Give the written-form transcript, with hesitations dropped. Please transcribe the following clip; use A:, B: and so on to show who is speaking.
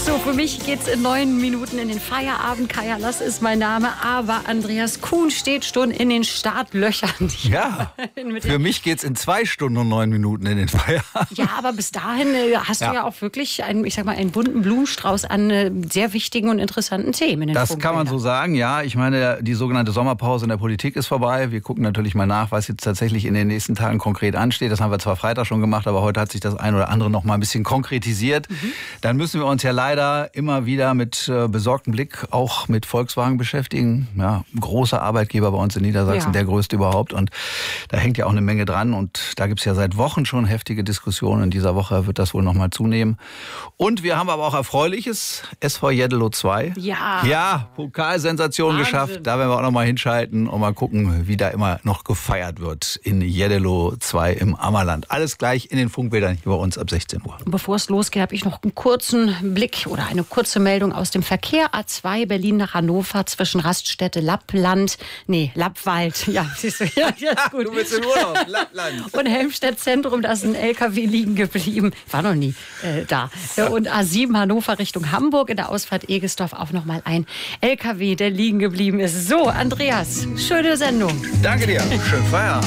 A: So, für mich geht's in 9 Minuten in den Feierabend. Kaya Lass ist mein Name, aber Andreas Kuhn steht schon in den Startlöchern.
B: Ja, für mich geht's in 2 Stunden und 9 Minuten in den Feierabend.
A: Ja, aber bis dahin hast du ja auch wirklich einen bunten Blumenstrauß an sehr wichtigen und interessanten Themen. In den
B: Das kann man so sagen, ja. Ich meine, die sogenannte Sommerpause in der Politik ist vorbei. Wir gucken natürlich mal nach, was jetzt tatsächlich in den nächsten Tagen konkret ansteht. Das haben wir zwar Freitag schon gemacht, aber heute hat sich das ein oder andere noch mal ein bisschen konkretisiert. Dann müssen wir uns ja leider immer wieder mit besorgtem Blick auch mit Volkswagen beschäftigen. Ja, großer Arbeitgeber bei uns in Niedersachsen, der größte überhaupt. Und da hängt ja auch eine Menge dran. Und da gibt's ja seit Wochen schon heftige Diskussionen. In dieser Woche wird das wohl noch mal zunehmen. Und wir haben aber auch Erfreuliches. SV Jeddelo 2. Ja, Pokalsensation geschafft. Da werden wir auch noch mal hinschalten und mal gucken, wie da immer noch gefeiert wird in Jeddelo 2 im Ammerland. Alles gleich in den Funkbildern hier bei uns ab 16 Uhr.
A: Bevor es losgeht, habe ich noch einen kurzen Blick oder eine kurze Meldung aus dem Verkehr. A2 Berlin nach Hannover zwischen Raststätte Lappwald. Ja, siehst du, ja, ist gut.
B: Du bist in Urlaub, Lappland.
A: Und Helmstedt Zentrum, da ist ein LKW liegen geblieben. Ich war noch nie da. Und A7 Hannover Richtung Hamburg in der Ausfahrt Egestorf auch noch mal ein LKW, der liegen geblieben ist. So, Andreas, schöne Sendung.
B: Danke dir. Schönen Feierabend.